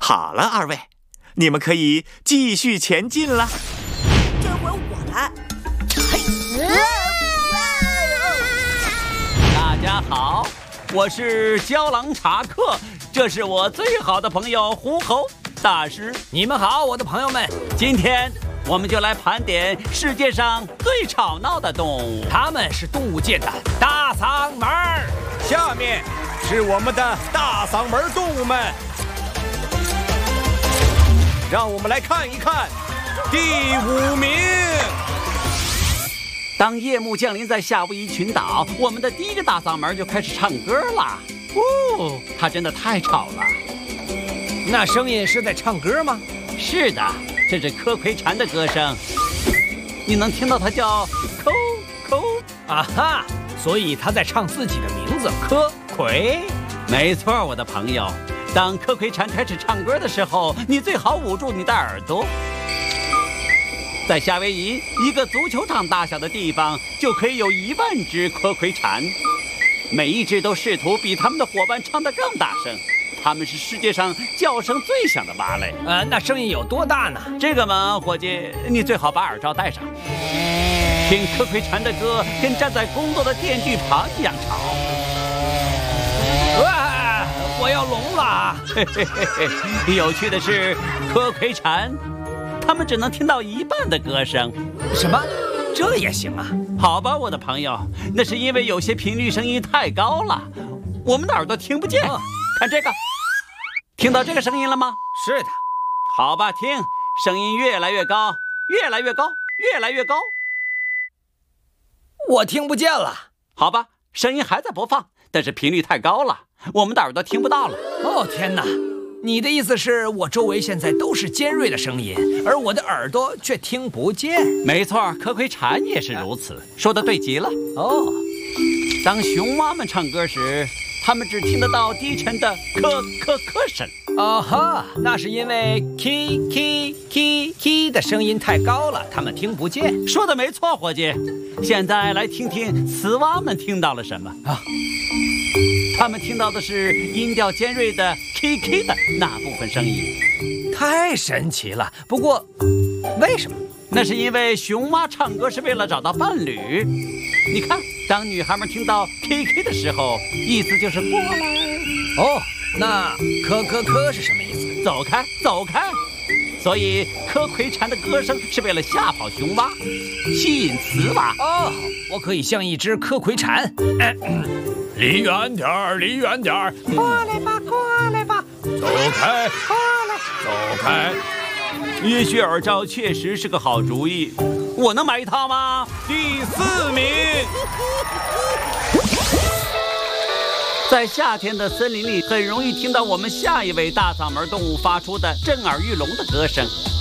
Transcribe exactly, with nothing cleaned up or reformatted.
好了，二位，你们可以继续前进了。 这回我来。 大家好，我是胶囊查克，这是我最好的朋友狐猴大师。 你们好，我的朋友们， 今天我们就来盘点世界上最吵闹的动物， 它们是动物界的大嗓门儿。 下面是我们的大嗓门动物们，让我们来看一看第五名。 当夜幕降临在夏威夷群岛，我们的第一个大嗓门就开始唱歌了。哦，它真的太吵了。 那声音是在唱歌吗？ 是的，这是柯奎蝉的歌声。你能听到它叫抠抠啊哈，所以它在唱自己的名字柯奎。 没错，我的朋友，当柯奎蝉开始唱歌的时候，你最好捂住你的耳朵。在夏威夷一个足球场大小的地方，就可以有一万只柯奎蝉，每一只都试图比他们的伙伴唱得更大声。它们是世界上叫声最响的蛙类。 呃，那声音有多大呢？ 这个嘛，伙计，你最好把耳罩戴上。听柯奎蝉的歌，跟站在工作的电锯旁一样吵。 哇，我要聋了！ 嘿嘿嘿嘿，有趣的是，柯奎蝉，他们只能听到一半的歌声。 什么？这也行啊？ 好吧，我的朋友，那是因为有些频率声音太高了，我们的耳朵听不见。哦，看这个。听到这个声音了吗？ 是的。 好吧，听，声音越来越高，越来越高，越来越高。 我听不见了。 好吧，声音还在播放，但是频率太高了，我们的耳朵听不到了。 哦，天哪！你的意思是我周围现在都是尖锐的声音，而我的耳朵却听不见？ 没错，柯奎蝉也是如此。说得对极了。 哦， 当雄蛙们唱歌时，他们只听得到低沉的咳咳咳声。 啊哈，那是因为 k k k k 的声音太高了，他们听不见。 说的没错，伙计。现在来听听雌蛙们听到了什么啊？他们听到的是音调尖锐的 k k 的那部分声音。 太神奇了！不过，为什么？ 那是因为雄蛙唱歌是为了找到伴侣。你看，当女孩们听到 K K 的时候，意思就是过来。 哦，那科科科是什么意思？ 走开，走开。所以柯奎蝉的歌声是为了吓跑雄蛙，吸引雌蛙。 哦，我可以像一只柯奎蝉。嗯嗯，离远点儿，离远点儿。过来吧，过来吧。走开，过来，走开。 也许耳罩确实是个好主意，我能买一套吗？ 第四名。 在夏天的森林里，很容易听到我们下一位大嗓门动物发出的震耳欲聋的歌声。